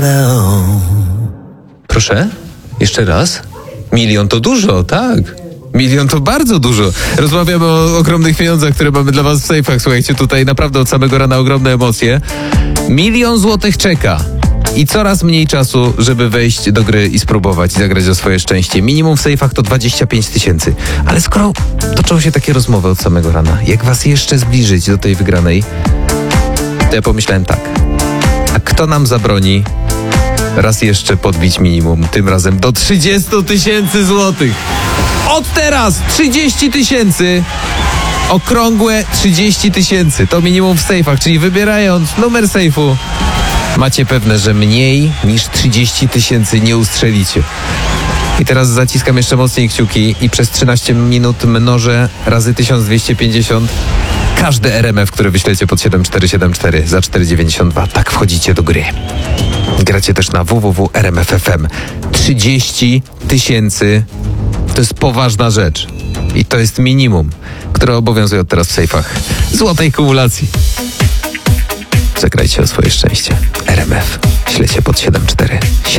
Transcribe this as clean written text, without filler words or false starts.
Proszę? Jeszcze raz? 1 000 000 to dużo, tak. 1 000 000 to bardzo dużo. Rozmawiamy o ogromnych pieniądzach, które mamy dla was w sejfach. Słuchajcie, tutaj naprawdę od samego rana ogromne emocje. 1 000 000 złotych czeka. I coraz mniej czasu, żeby wejść do gry i spróbować i zagrać o swoje szczęście. Minimum w sejfach to 25 000. Ale skoro toczą się takie rozmowy od samego rana, jak was jeszcze zbliżyć do tej wygranej, to ja pomyślałem tak. A kto nam zabroni raz jeszcze podbić minimum, tym razem do 30 000 złotych? Od teraz 30 000. Okrągłe 30 000. To minimum w sejfach, czyli wybierając numer sejfu, macie pewne, że mniej niż 30 000 nie ustrzelicie. I teraz zaciskam jeszcze mocniej kciuki i przez 13 minut mnożę razy 1250 każde RMF, które wyślecie pod 7474 za 4,92. Tak wchodzicie do gry. Gracie też na www.rmf.fm. 30 000 to jest poważna rzecz. I to jest minimum, które obowiązuje od teraz w sejfach złotej kumulacji. Zagrajcie o swoje szczęście. RMF. Ślecie pod 7474.